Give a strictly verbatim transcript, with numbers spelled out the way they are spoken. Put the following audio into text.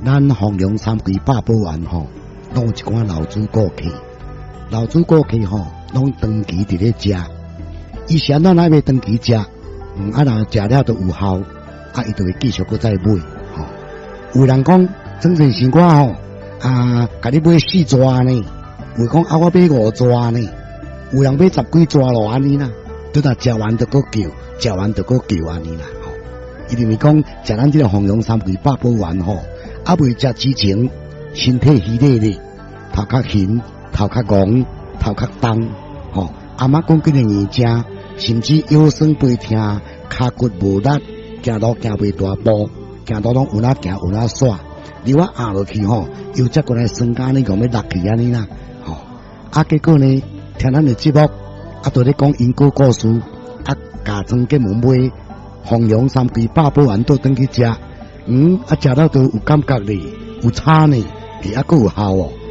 咱弘扬三规百宝丸吼，拢有一寡老主顾客，老主顾客吼，拢长期伫咧食。伊是安怎来要长期食？嗯，啊，若食了都有效，啊，伊就会继续搁再买。吼，有人讲，整成是我吼，啊，甲你买四抓呢，有讲啊，我买五抓呢，有人买十几抓咯，安尼啦。拄若食完就搁叫，食完就搁叫安尼啦。吼，伊就是讲，食咱这个弘扬三规百宝丸吼。啊，未食之前，身体虚累咧，头壳晕，头壳戆，头壳重，吼。阿妈讲几个年正，甚至腰酸背痛，骹骨无力，行路行袂大步，行路拢有哪行有哪煞。如果压落去吼，又则过来酸甲呢，讲要落去安尼啦，吼。啊，结果呢，听咱的节目，啊，都咧讲因果故事，啊，家庄给门买弘扬三规百宝丸倒转去食。嗯，啊，食到都有感觉咧，有差呢，而还佫有效哦。